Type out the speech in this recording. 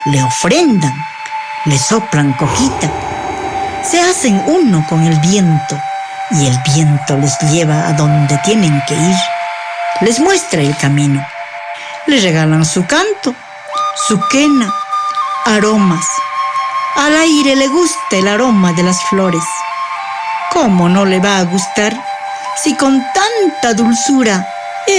le ofrendan, le soplan coquita, se hacen uno con el viento y el viento les lleva a donde tienen que ir, les muestra el camino, les regalan su canto, su quena, aromas. Al aire le gusta el aroma de las flores. ¿Cómo no le va a gustar si con tanta dulzura